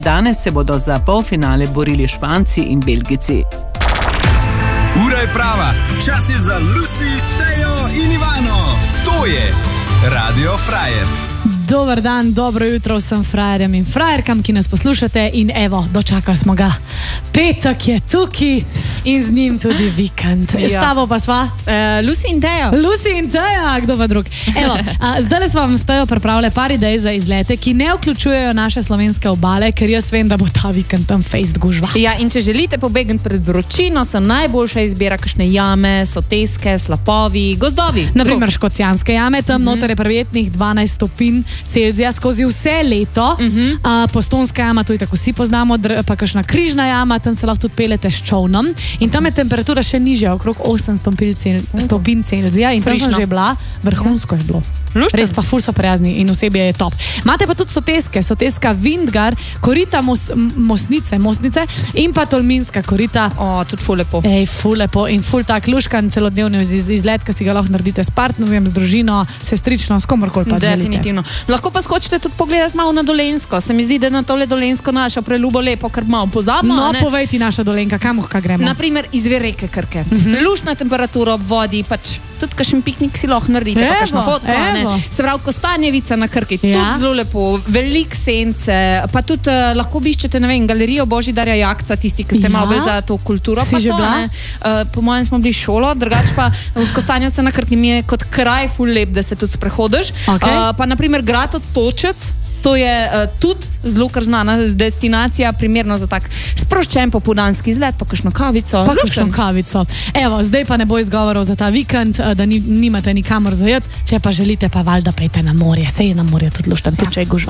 Danes se bodo za polfinale borili Španci in Belgijci. Ura je prava, čas je za Lucy, Tejo in Ivano. To je Radio Frajer. Dobar dan, dobro jutro vsem frajerjem in frajerkam, ki nas poslušate, in evo, dočakali smo ga. Petek je tukaj in z njim tudi vikend. S tabo pa sva? Lucy in Teja. Lucy in Teja, kdo pa drug. Evo, zdaj smo vam s Tejo pripravili par idej za izlete, ki ne vključujejo naše slovenske obale, ker jaz vem, da bo ta vikend tam fejst gužva. Ja, in če želite pobegniti pred vročino, so najboljša izbira kakšne jame, soteske, slapovi, gozdovi. Naprimer Škocjanske jame, tam noter je prijetnih 12 stopinj Celzija skozi vse leto. Postonska jama, to tako vsi poznamo, pa kakšna Križna jama, tam se lahko tudi pelete s čovnom. In tam je temperatura še nižja, okrog 8 stopinj Celzija, in tam sem že bila, vrhunsko je bilo. Luščen. Res pa ful so prijazni in osebje je top. Imate pa tudi soteske, soteska Vindgar, korita mostnice in pa tolminska korita. Tudi ful lepo. Ej, ful lepo in ful tak luškan celodnevni izlet, ki si ga lahko naredite s partnerjem, z družino, sestrično, s komorkoli pa želite. Definitivno. Lahko pa skočite tudi pogledati malo na Dolenjsko. Se mi zdi, da na tole Dolenjsko naša preljubo lepo, kar malo pozabimo. No, povej ti naša Dolenjka, kamor gremo? Naprimer, izvir reke Krke. Luštna temperatura ob vodi, pač tudi kakšen piknik si lahko naredite, pa kakšno fotko. Se pravi, Kostanjevica na Krki, tudi zelo lepo, veliko sence, pa tudi lahko obiščete, ne vem, galerijo Božidarja Jakca, tisti, ki ste malo bolj za to kulturo. Si že bila? Po mojem smo bili šolo, drugače pa Kostanjevica na Krki mi je kot kraj ful lep, da se tudi sprehodiš. Pa naprimer grad Otočec, to je tudi zelo kar znana destinacija, primerno za tak sproščen popoldanski izlet, pa kakšno kavico. Pa kakšno kavico. Evo, zdaj pa ne bo izgovorov za ta vikend, da nimate nikamor zajeti, če pa želite, pa valjda pejte na morje. Sej je na morje tudi luštan, tudi če je gužva.